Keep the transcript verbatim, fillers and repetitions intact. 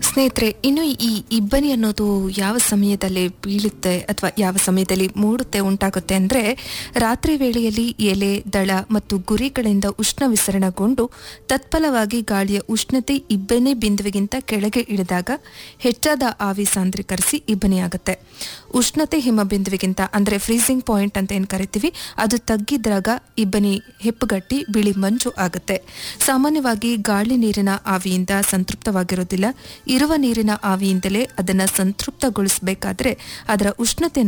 ಸ್ನೇಹಿತರೆ, ಇನ್ನು ಈ ಇಬ್ಬನಿ ಅನ್ನೋದು ಯಾವ ಸಮಯದಲ್ಲಿ ಬೀಳುತ್ತೆ ಅಥವಾ ಯಾವ ಸಮಯದಲ್ಲಿ ಮೂಡುತ್ತೆ ಉಂಟಾಗುತ್ತೆ ಅಂದರೆ, ರಾತ್ರಿ ವೇಳೆಯಲ್ಲಿ ಎಲೆ, ದಳ ಮತ್ತು ಗುರಿಗಳಿಂದ ಉಷ್ಣ ವಿಸರಣಗೊಂಡು ತತ್ಫಲವಾಗಿ ಗಾಳಿಯ ಉಷ್ಣತೆ ಇಬ್ಬನಿ ಬಿಂದುವಿಗಿಂತ ಕೆಳಗೆ ಇಳಿದಾಗ ಹೆಚ್ಚಾದ ಆವಿ ಸಾಂದ್ರೀಕರಿಸಿ ಇಬ್ಬನಿಯಾಗುತ್ತೆ. ಉಷ್ಣತೆ ಹಿಮ ಬಿಂದುವಿಗಿಂತ ಅಂದರೆ ಫ್ರೀಸಿಂಗ್ ಪಾಯಿಂಟ್ ಅಂತ ಏನು ಕರಿತೀವಿ, ಅದು ತಗ್ಗಿದ್ದಾಗ ಇಬ್ಬನಿ ಹೆಪ್ಪುಗಟ್ಟಿ ಬಿಳಿ ಮಂಜು ಆಗುತ್ತೆ. ಸಾಮಾನ್ಯವಾಗಿ ಗಾಳಿ ನೀರಿನ ಆವಿಯಿಂದ ಸಂತೃಪ್ತವಾಗಿರೋದಿಲ್ಲ. ಇರುವ ನೀರಿನ ಆವಿಯಿಂದಲೇ ಅದನ್ನು ಸಂತೃಪ್ತಗೊಳಿಸಬೇಕಾದ್ರೆ ಅದರ ಉಷ್ಣತೆ